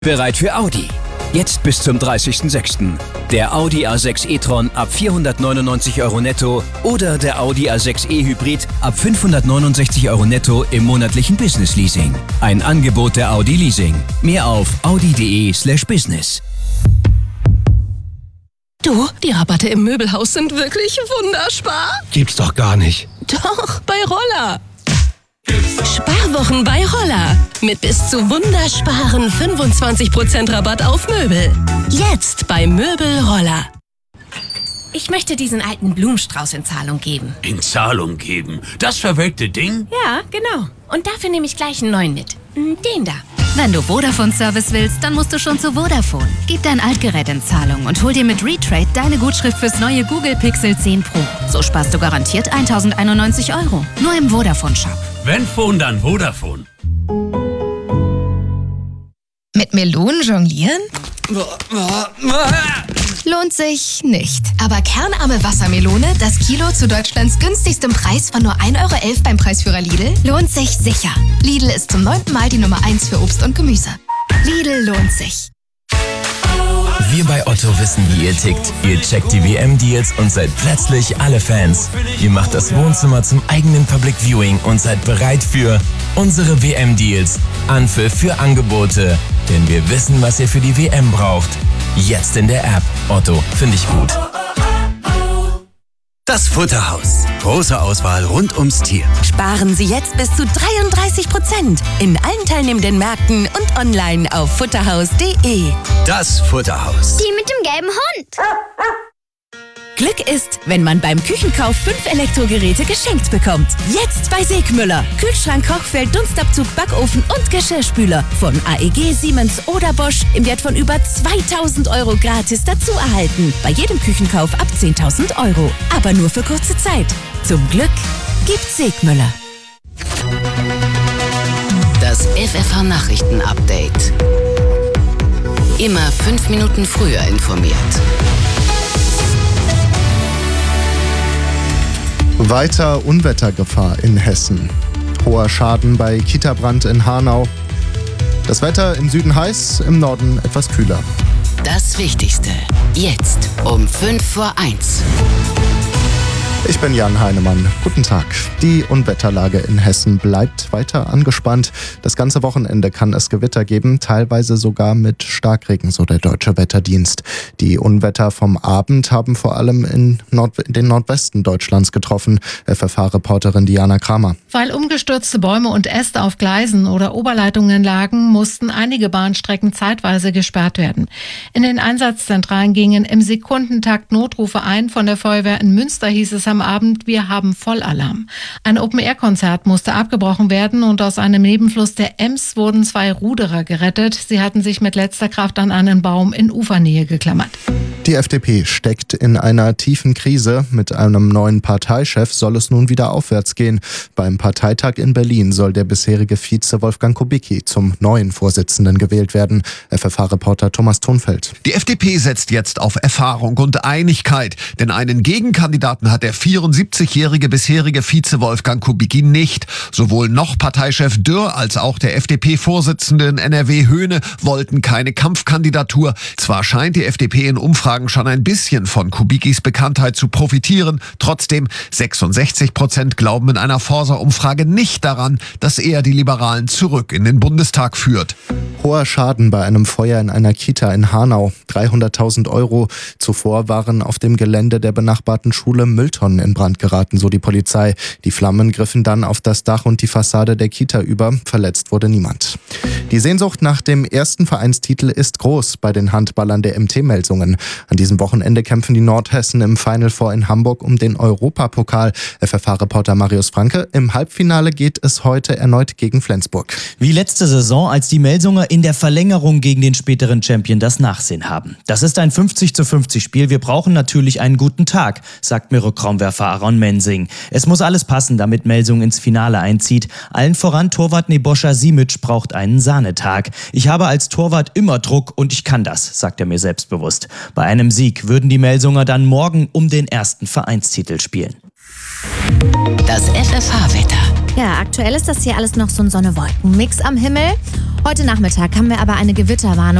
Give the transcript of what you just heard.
Bereit für Audi. Jetzt bis zum 30.06. Der Audi A6 e-tron ab 499 € netto oder der Audi A6 e-Hybrid ab 569 € netto im monatlichen Business-Leasing. Ein Angebot der Audi Leasing. Mehr auf audi.de/business. Du, die Rabatte im Möbelhaus sind wirklich wunderbar. Gibt's doch gar nicht. Doch, bei Roller. Sparwochen bei Roller. Mit bis zu wundersparen 25% Rabatt auf Möbel. Jetzt bei Möbel Roller. Ich möchte diesen alten Blumenstrauß in Zahlung geben. In Zahlung geben? Das verwelkte Ding? Ja, genau. Und dafür nehme ich gleich einen neuen mit. Den da. Wenn du Vodafone-Service willst, dann musst du schon zu Vodafone. Gib dein Altgerät in Zahlung und hol dir mit Retrade deine Gutschrift fürs neue Google Pixel 10 Pro. So sparst du garantiert 1.091 €. Nur im Vodafone-Shop. Wenn Phone, dann Vodafone. Mit Melonen jonglieren? Lohnt sich nicht. Aber kernarme Wassermelone, das Kilo zu Deutschlands günstigstem Preis von nur 1,11 € beim Preisführer Lidl, lohnt sich sicher. Lidl ist zum 9. Mal die Nummer 1 für Obst und Gemüse. Lidl lohnt sich. Wir bei Otto wissen, wie ihr tickt. Ihr checkt die WM-Deals und seid plötzlich alle Fans. Ihr macht das Wohnzimmer zum eigenen Public Viewing und seid bereit für unsere WM-Deals. Anpfiff für Angebote. Denn wir wissen, was ihr für die WM braucht. Jetzt in der App. Otto, finde ich gut. Das Futterhaus. Große Auswahl rund ums Tier. Sparen Sie jetzt bis zu 33% in allen teilnehmenden Märkten und online auf futterhaus.de. Das Futterhaus. Die mit dem gelben Hund. Glück ist, wenn man beim Küchenkauf 5 Elektrogeräte geschenkt bekommt. Jetzt bei Segmüller. Kühlschrank, Kochfeld, Dunstabzug, Backofen und Geschirrspüler. Von AEG, Siemens oder Bosch im Wert von über 2.000 € gratis dazu erhalten. Bei jedem Küchenkauf ab 10.000 €. Aber nur für kurze Zeit. Zum Glück gibt Segmüller. Das FFH-Nachrichten-Update. Immer 5 Minuten früher informiert. Weiter Unwettergefahr in Hessen. Hoher Schaden bei Kita-Brand in Hanau. Das Wetter im Süden heiß, im Norden etwas kühler. Das Wichtigste. Jetzt um 1:05. Ich bin Jan Heinemann. Guten Tag. Die Unwetterlage in Hessen bleibt weiter angespannt. Das ganze Wochenende kann es Gewitter geben, teilweise sogar mit Starkregen, so der Deutsche Wetterdienst. Die Unwetter vom Abend haben vor allem in den Nordwesten Deutschlands getroffen. FFH-Reporterin Diana Kramer. Weil umgestürzte Bäume und Äste auf Gleisen oder Oberleitungen lagen, mussten einige Bahnstrecken zeitweise gesperrt werden. In den Einsatzzentralen gingen im Sekundentakt Notrufe ein. Von der Feuerwehr in Münster hieß es am Abend, wir haben Vollalarm. Ein Open-Air-Konzert musste abgebrochen werden und aus einem Nebenfluss der Ems wurden 2 Ruderer gerettet. Sie hatten sich mit letzter Kraft an einen Baum in Ufernähe geklammert. Die FDP steckt in einer tiefen Krise. Mit einem neuen Parteichef soll es nun wieder aufwärts gehen. Beim Parteitag in Berlin soll der bisherige Vize Wolfgang Kubicki zum neuen Vorsitzenden gewählt werden. FFH-Reporter Thomas Thunfeld. Die FDP setzt jetzt auf Erfahrung und Einigkeit, denn einen Gegenkandidaten hat der 74-jährige bisherige Vize Wolfgang Kubicki nicht. Sowohl noch Parteichef Dürr als auch der FDP-Vorsitzende in NRW Höhne wollten keine Kampfkandidatur. Zwar scheint die FDP in Umfragen schon ein bisschen von Kubickis Bekanntheit zu profitieren, trotzdem 66% glauben in einer Forsa-Umfrage nicht daran, dass er die Liberalen zurück in den Bundestag führt. Hoher Schaden bei einem Feuer in einer Kita in Hanau. 300.000 €. Zuvor waren auf dem Gelände der benachbarten Schule Mülltonnen in Brand geraten, so die Polizei. Die Flammen griffen dann auf das Dach und die Fassade der Kita über. Verletzt wurde niemand. Die Sehnsucht nach dem ersten Vereinstitel ist groß bei den Handballern der MT-Melsungen. An diesem Wochenende kämpfen die Nordhessen im Final Four in Hamburg um den Europapokal. FFH-Reporter Marius Franke. Im Halbfinale geht es heute erneut gegen Flensburg. Wie letzte Saison, als die Melsunger in der Verlängerung gegen den späteren Champion das Nachsehen haben. Das ist ein 50:50 Spiel. Wir brauchen natürlich einen guten Tag, sagt mir Rückraumwerfer Aaron Mensing. Es muss alles passen, damit Melsung ins Finale einzieht. Allen voran Torwart Nebojša Simic braucht einen Sahnetag. Ich habe als Torwart immer Druck und ich kann das, sagt er mir selbstbewusst. Bei einem Sieg würden die Melsunger dann morgen um den ersten Vereinstitel spielen. Das FFH-Wetter. Ja, aktuell ist das hier alles noch so ein Sonne-Wolken-Mix am Himmel. Heute Nachmittag haben wir aber eine Gewitterwarnung.